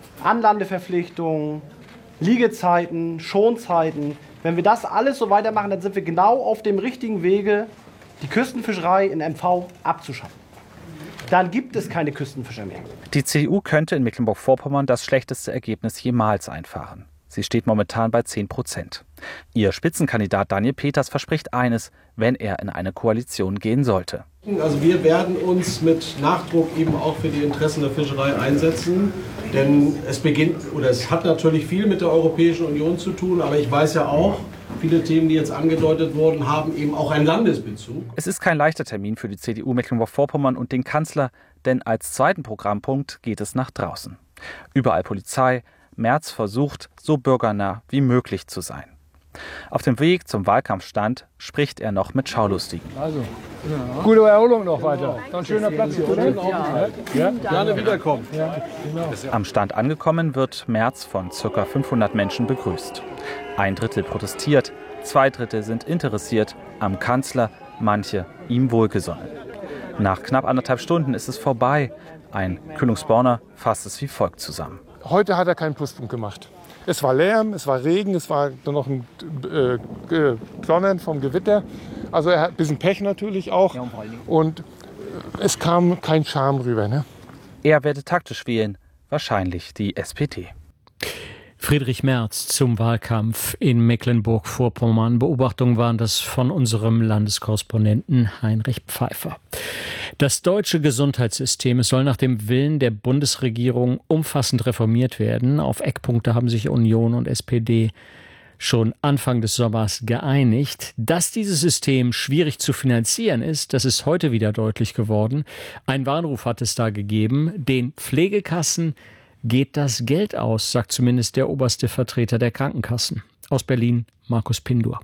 Anlandeverpflichtungen, Liegezeiten, Schonzeiten, wenn wir das alles so weitermachen, dann sind wir genau auf dem richtigen Wege, die Küstenfischerei in M V abzuschaffen. Dann gibt es keine Küstenfischer mehr. Die C D U könnte in Mecklenburg-Vorpommern das schlechteste Ergebnis jemals einfahren. Sie steht momentan bei zehn Prozent. Ihr Spitzenkandidat Daniel Peters verspricht eines, wenn er in eine Koalition gehen sollte. Also wir werden uns mit Nachdruck eben auch für die Interessen der Fischerei einsetzen. Denn es beginnt, oder es hat natürlich viel mit der Europäischen Union zu tun, aber ich weiß ja auch, viele Themen, die jetzt angedeutet wurden, haben eben auch einen Landesbezug. Es ist kein leichter Termin für die C D U Mecklenburg-Vorpommern und den Kanzler, denn als zweiten Programmpunkt geht es nach draußen. Überall Polizei. Merz versucht, so bürgernah wie möglich zu sein. Auf dem Weg zum Wahlkampfstand spricht er noch mit Schaulustigen. Also, ja. Gute Erholung noch weiter. Noch ein schöner Platz hier, oder? Ja. Ja. Gerne wiederkommen. Ja, genau. Am Stand angekommen wird Merz von ca. fünfhundert Menschen begrüßt. Ein Drittel protestiert, zwei Drittel sind interessiert am Kanzler, manche ihm wohlgesonnen. Nach knapp anderthalb Stunden ist es vorbei. Ein Kühlungsborner fasst es wie folgt zusammen. Heute hat er keinen Pluspunkt gemacht. Es war Lärm, es war Regen, es war nur noch ein äh, Donnern vom Gewitter. Also er hat ein bisschen Pech natürlich auch. Und es kam kein Charme rüber. Ne? Er werde taktisch wählen, wahrscheinlich die S P D. Friedrich Merz zum Wahlkampf in Mecklenburg-Vorpommern. Beobachtungen waren das von unserem Landeskorrespondenten Heinrich Pfeiffer. Das deutsche Gesundheitssystem soll nach dem Willen der Bundesregierung umfassend reformiert werden. Auf Eckpunkte haben sich Union und S P D schon Anfang des Sommers geeinigt. Dass dieses System schwierig zu finanzieren ist, das ist heute wieder deutlich geworden. Ein Warnruf hat es da gegeben. Den Pflegekassen geht das Geld aus, sagt zumindest der oberste Vertreter der Krankenkassen. Aus Berlin, Markus Pindur.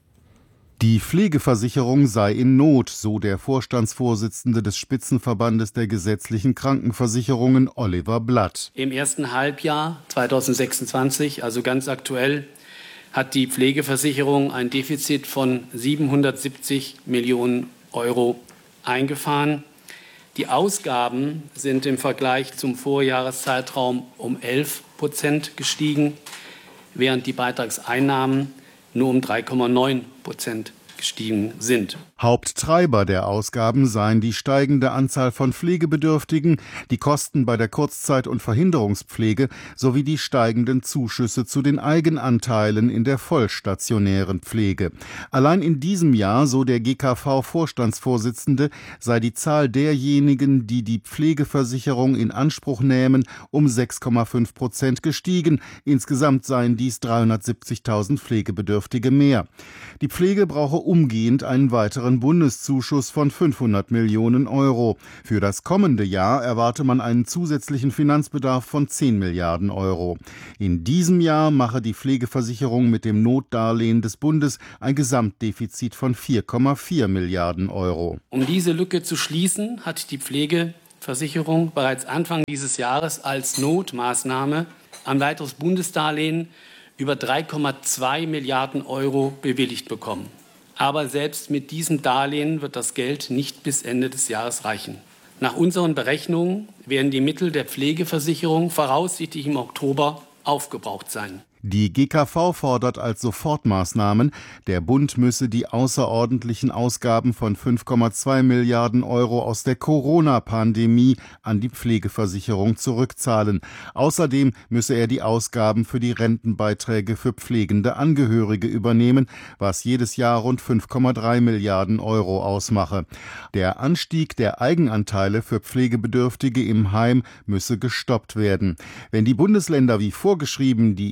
Die Pflegeversicherung sei in Not, so der Vorstandsvorsitzende des Spitzenverbandes der gesetzlichen Krankenversicherungen, Oliver Blatt. Im ersten Halbjahr zweitausendsechsundzwanzig, also ganz aktuell, hat die Pflegeversicherung ein Defizit von siebenhundertsiebzig Millionen Euro eingefahren. Die Ausgaben sind im Vergleich zum Vorjahreszeitraum um elf Prozent gestiegen, während die Beitragseinnahmen nur um drei Komma neun Prozent gestiegen sind. Haupttreiber der Ausgaben seien die steigende Anzahl von Pflegebedürftigen, die Kosten bei der Kurzzeit- und Verhinderungspflege sowie die steigenden Zuschüsse zu den Eigenanteilen in der vollstationären Pflege. Allein in diesem Jahr, so der G K V-Vorstandsvorsitzende, sei die Zahl derjenigen, die die Pflegeversicherung in Anspruch nähmen, um sechs Komma fünf Prozent gestiegen. Insgesamt seien dies dreihundertsiebzigtausend Pflegebedürftige mehr. Die Pflege brauche umgehend einen weiteren Bundeszuschuss von fünfhundert Millionen Euro. Für das kommende Jahr erwarte man einen zusätzlichen Finanzbedarf von zehn Milliarden Euro. In diesem Jahr mache die Pflegeversicherung mit dem Notdarlehen des Bundes ein Gesamtdefizit von vier Komma vier Milliarden Euro. Um diese Lücke zu schließen, hat die Pflegeversicherung bereits Anfang dieses Jahres als Notmaßnahme ein weiteres Bundesdarlehen über drei Komma zwei Milliarden Euro bewilligt bekommen. Aber selbst mit diesem Darlehen wird das Geld nicht bis Ende des Jahres reichen. Nach unseren Berechnungen werden die Mittel der Pflegeversicherung voraussichtlich im Oktober aufgebraucht sein. Die G K V fordert als Sofortmaßnahmen, der Bund müsse die außerordentlichen Ausgaben von fünf Komma zwei Milliarden Euro aus der Corona-Pandemie an die Pflegeversicherung zurückzahlen. Außerdem müsse er die Ausgaben für die Rentenbeiträge für pflegende Angehörige übernehmen, was jedes Jahr rund fünf Komma drei Milliarden Euro ausmache. Der Anstieg der Eigenanteile für Pflegebedürftige im Heim müsse gestoppt werden. Wenn die Bundesländer wie vorgeschrieben die Investitionen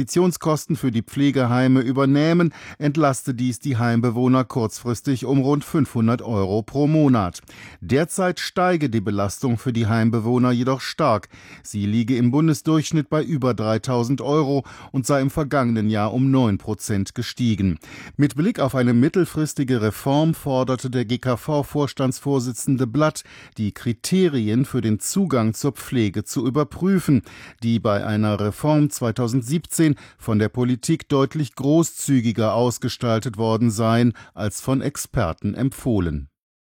Investitionskosten für die Pflegeheime übernähmen, entlaste dies die Heimbewohner kurzfristig um rund fünfhundert Euro pro Monat. Derzeit steige die Belastung für die Heimbewohner jedoch stark. Sie liege im Bundesdurchschnitt bei über dreitausend Euro und sei im vergangenen Jahr um neun Prozent gestiegen. Mit Blick auf eine mittelfristige Reform forderte der G K V-Vorstandsvorsitzende Blatt, die Kriterien für den Zugang zur Pflege zu überprüfen, die bei einer Reform zweitausendsiebzehn von der Politik deutlich großzügiger ausgestaltet worden seien als von Experten empfohlen.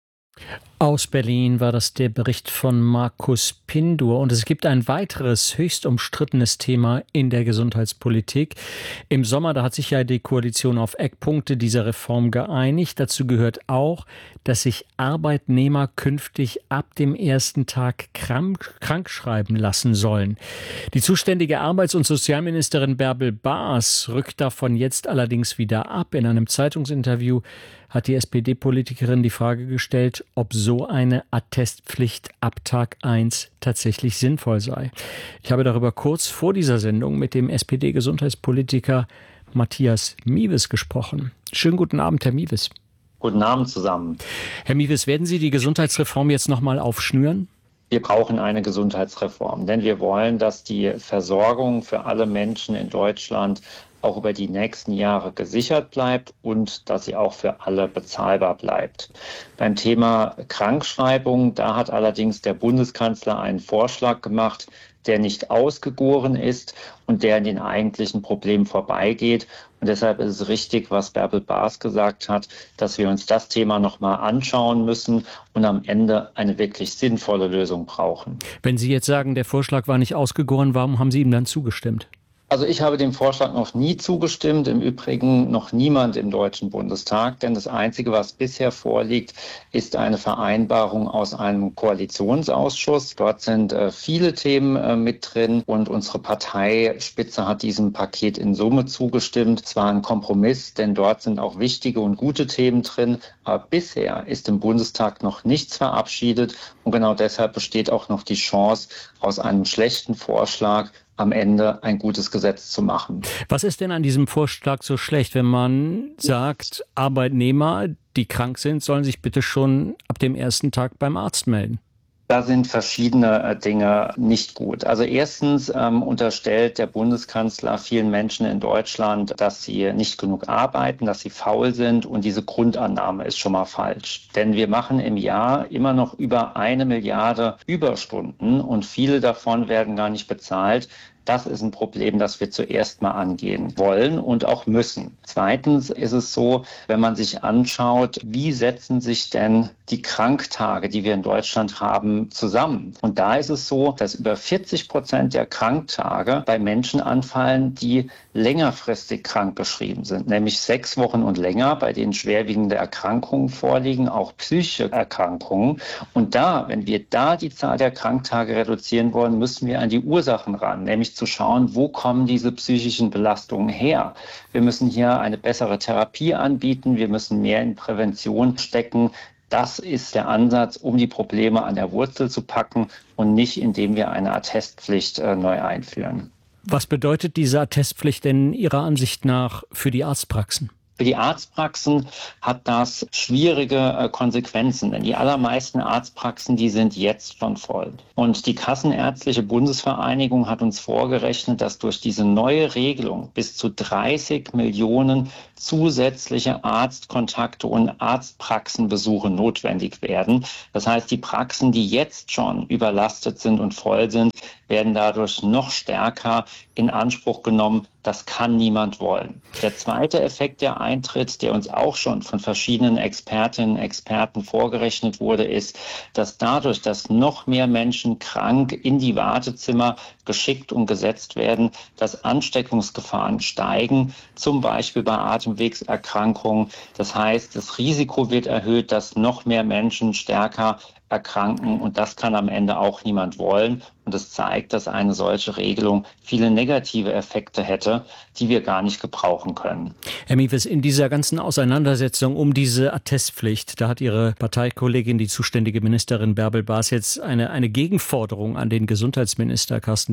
Aus Berlin war das der Bericht von Markus Pindur. Und es gibt ein weiteres höchst umstrittenes Thema in der Gesundheitspolitik. Im Sommer, da hat sich ja die Koalition auf Eckpunkte dieser Reform geeinigt. Dazu gehört auch, dass sich Arbeitnehmer künftig ab dem ersten Tag krank, krank schreiben lassen sollen. Die zuständige Arbeits- und Sozialministerin Bärbel Baas rückt davon jetzt allerdings wieder ab. In einem Zeitungsinterview hat die S P D-Politikerin die Frage gestellt, ob so eine Attestpflicht ab Tag eins tatsächlich sinnvoll sei. Ich habe darüber kurz vor dieser Sendung mit dem S P D-Gesundheitspolitiker Matthias Miewes gesprochen. Schönen guten Abend, Herr Miewes. Guten Abend zusammen. Herr Miewes, werden Sie die Gesundheitsreform jetzt noch mal aufschnüren? Wir brauchen eine Gesundheitsreform, denn wir wollen, dass die Versorgung für alle Menschen in Deutschland auch über die nächsten Jahre gesichert bleibt und dass sie auch für alle bezahlbar bleibt. Beim Thema Krankschreibung, da hat allerdings der Bundeskanzler einen Vorschlag gemacht, der nicht ausgegoren ist und der an den eigentlichen Problemen vorbeigeht. Und deshalb ist es richtig, was Bärbel Baas gesagt hat, dass wir uns das Thema nochmal anschauen müssen und am Ende eine wirklich sinnvolle Lösung brauchen. Wenn Sie jetzt sagen, der Vorschlag war nicht ausgegoren, warum haben Sie ihm dann zugestimmt? Also ich habe dem Vorschlag noch nie zugestimmt, im Übrigen noch niemand im Deutschen Bundestag, denn das Einzige, was bisher vorliegt, ist eine Vereinbarung aus einem Koalitionsausschuss. Dort sind äh, viele Themen äh, mit drin und unsere Parteispitze hat diesem Paket in Summe zugestimmt. Es war ein Kompromiss, denn dort sind auch wichtige und gute Themen drin, aber bisher ist im Bundestag noch nichts verabschiedet und genau deshalb besteht auch noch die Chance, aus einem schlechten Vorschlag am Ende ein gutes Gesetz zu machen. Was ist denn an diesem Vorschlag so schlecht, wenn man sagt, Arbeitnehmer, die krank sind, sollen sich bitte schon ab dem ersten Tag beim Arzt melden? Da sind verschiedene Dinge nicht gut. Also erstens ähm, unterstellt der Bundeskanzler vielen Menschen in Deutschland, dass sie nicht genug arbeiten, dass sie faul sind und diese Grundannahme ist schon mal falsch. Denn wir machen im Jahr immer noch über eine Milliarde Überstunden und viele davon werden gar nicht bezahlt. Das ist ein Problem, das wir zuerst mal angehen wollen und auch müssen. Zweitens ist es so, wenn man sich anschaut, wie setzen sich denn die Kranktage, die wir in Deutschland haben, zusammen? Und da ist es so, dass über vierzig Prozent der Kranktage bei Menschen anfallen, die längerfristig krankgeschrieben sind, nämlich sechs Wochen und länger, bei denen schwerwiegende Erkrankungen vorliegen, auch psychische Erkrankungen. Und da, wenn wir da die Zahl der Kranktage reduzieren wollen, müssen wir an die Ursachen ran, nämlich zu schauen, wo kommen diese psychischen Belastungen her. Wir müssen hier eine bessere Therapie anbieten, wir müssen mehr in Prävention stecken. Das ist der Ansatz, um die Probleme an der Wurzel zu packen und nicht, indem wir eine Attestpflicht äh, neu einführen. Was bedeutet diese Attestpflicht denn Ihrer Ansicht nach für die Arztpraxen? Für die Arztpraxen hat das schwierige äh, Konsequenzen, denn die allermeisten Arztpraxen, die sind jetzt schon voll. Und die Kassenärztliche Bundesvereinigung hat uns vorgerechnet, dass durch diese neue Regelung bis zu dreißig Millionen zusätzliche Arztkontakte und Arztpraxenbesuche notwendig werden. Das heißt, die Praxen, die jetzt schon überlastet sind und voll sind, werden dadurch noch stärker in Anspruch genommen. Das kann niemand wollen. Der zweite Effekt, der eintritt, der uns auch schon von verschiedenen Expertinnen und Experten vorgerechnet wurde, ist, dass dadurch, dass noch mehr Menschen krank in die Wartezimmer geschickt und gesetzt werden, dass Ansteckungsgefahren steigen, zum Beispiel bei Atemwegserkrankungen. Das heißt, das Risiko wird erhöht, dass noch mehr Menschen stärker erkranken und das kann am Ende auch niemand wollen. Und es zeigt, dass eine solche Regelung viele negative Effekte hätte, die wir gar nicht gebrauchen können. Herr Miewes, in dieser ganzen Auseinandersetzung um diese Attestpflicht, da hat Ihre Parteikollegin, die zuständige Ministerin Bärbel Baas, jetzt eine, eine Gegenforderung an den Gesundheitsminister Carsten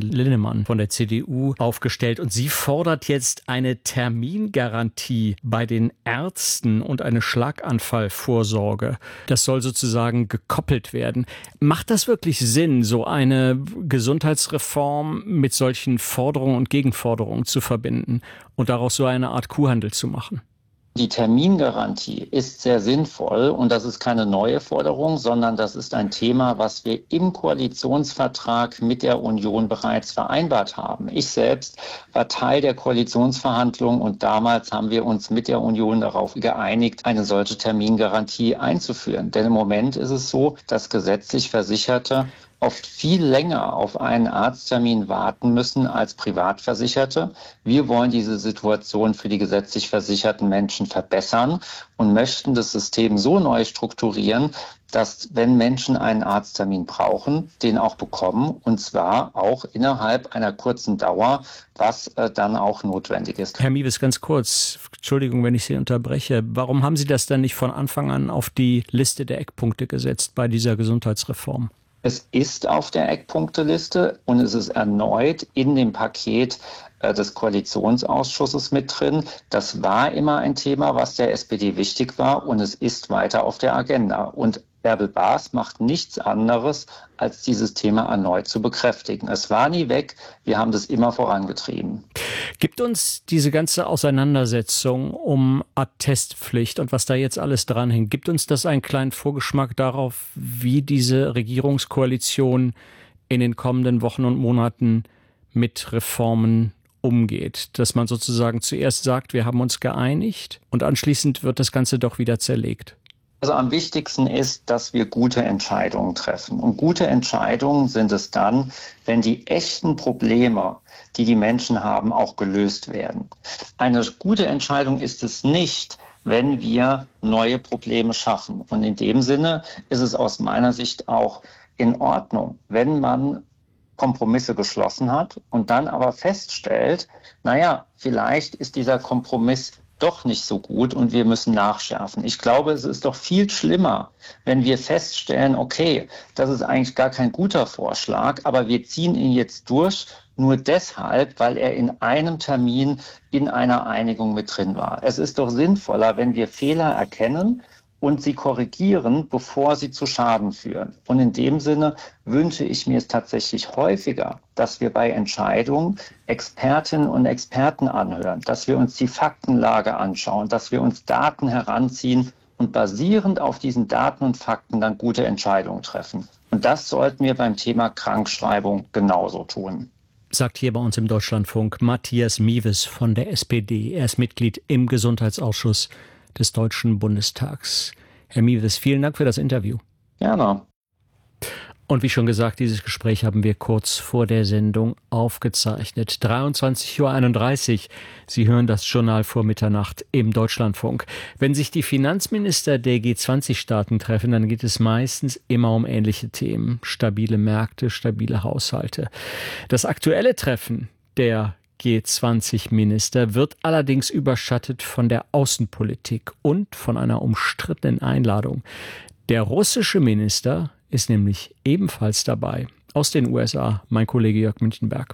Carsten Linnemann von der C D U aufgestellt. Und sie fordert jetzt eine Termingarantie bei den Ärzten und eine Schlaganfallvorsorge. Das soll sozusagen gekoppelt werden. Macht das wirklich Sinn, so eine Gesundheitsreform mit solchen Forderungen und Gegenforderungen zu verbinden und daraus so eine Art Kuhhandel zu machen? Die Termingarantie ist sehr sinnvoll und das ist keine neue Forderung, sondern das ist ein Thema, was wir im Koalitionsvertrag mit der Union bereits vereinbart haben. Ich selbst war Teil der Koalitionsverhandlungen und damals haben wir uns mit der Union darauf geeinigt, eine solche Termingarantie einzuführen. Denn im Moment ist es so, dass gesetzlich Versicherte oft viel länger auf einen Arzttermin warten müssen als Privatversicherte. Wir wollen diese Situation für die gesetzlich versicherten Menschen verbessern und möchten das System so neu strukturieren, dass, wenn Menschen einen Arzttermin brauchen, den auch bekommen, und zwar auch innerhalb einer kurzen Dauer, was äh, dann auch notwendig ist. Herr Mewes, ganz kurz, Entschuldigung, wenn ich Sie unterbreche. Warum haben Sie das dann nicht von Anfang an auf die Liste der Eckpunkte gesetzt bei dieser Gesundheitsreform? Es ist auf der Eckpunkteliste und es ist erneut in dem Paket äh, des Koalitionsausschusses mit drin. Das war immer ein Thema, was der S P D wichtig war und es ist weiter auf der Agenda. Und Bärbel Baas macht nichts anderes, als dieses Thema erneut zu bekräftigen. Es war nie weg, wir haben das immer vorangetrieben. Gibt uns diese ganze Auseinandersetzung um Attestpflicht und was da jetzt alles dranhängt, gibt uns das einen kleinen Vorgeschmack darauf, wie diese Regierungskoalition in den kommenden Wochen und Monaten mit Reformen umgeht? Dass man sozusagen zuerst sagt, wir haben uns geeinigt und anschließend wird das Ganze doch wieder zerlegt. Also am wichtigsten ist, dass wir gute Entscheidungen treffen. Und gute Entscheidungen sind es dann, wenn die echten Probleme, die die Menschen haben, auch gelöst werden. Eine gute Entscheidung ist es nicht, wenn wir neue Probleme schaffen. Und in dem Sinne ist es aus meiner Sicht auch in Ordnung, wenn man Kompromisse geschlossen hat und dann aber feststellt, naja, vielleicht ist dieser Kompromiss doch nicht so gut und wir müssen nachschärfen. Ich glaube, es ist doch viel schlimmer, wenn wir feststellen, okay, das ist eigentlich gar kein guter Vorschlag, aber wir ziehen ihn jetzt durch, nur deshalb, weil er in einem Termin in einer Einigung mit drin war. Es ist doch sinnvoller, wenn wir Fehler erkennen und sie korrigieren, bevor sie zu Schaden führen. Und in dem Sinne wünsche ich mir es tatsächlich häufiger, dass wir bei Entscheidungen Expertinnen und Experten anhören, dass wir uns die Faktenlage anschauen, dass wir uns Daten heranziehen und basierend auf diesen Daten und Fakten dann gute Entscheidungen treffen. Und das sollten wir beim Thema Krankschreibung genauso tun. Sagt hier bei uns im Deutschlandfunk Matthias Mewes von der S P D. Er ist Mitglied im Gesundheitsausschuss des Deutschen Bundestags. Herr Mewes, vielen Dank für das Interview. Gerne. Und wie schon gesagt, dieses Gespräch haben wir kurz vor der Sendung aufgezeichnet. dreiundzwanzig Uhr einunddreißig. Sie hören das Journal vor Mitternacht im Deutschlandfunk. Wenn sich die Finanzminister der G zwanzig Staaten treffen, dann geht es meistens immer um ähnliche Themen. Stabile Märkte, stabile Haushalte. Das aktuelle Treffen der G zwanzig Minister wird allerdings überschattet von der Außenpolitik und von einer umstrittenen Einladung. Der russische Minister ist nämlich ebenfalls dabei. Aus den U S A, mein Kollege Jörg Münchenberg.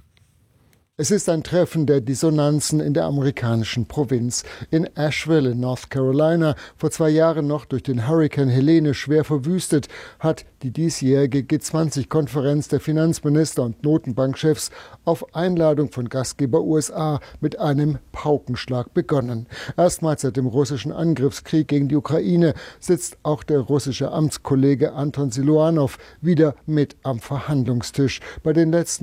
Es ist ein Treffen der Dissonanzen in der amerikanischen Provinz. In Asheville in North Carolina, vor zwei Jahren noch durch den Hurrikan Helene schwer verwüstet, hat die diesjährige G zwanzig Konferenz der Finanzminister und Notenbankchefs auf Einladung von Gastgeber U S A mit einem Paukenschlag begonnen. Erstmals seit dem russischen Angriffskrieg gegen die Ukraine sitzt auch der russische Amtskollege Anton Siluanow wieder mit am Verhandlungstisch. Bei den letzten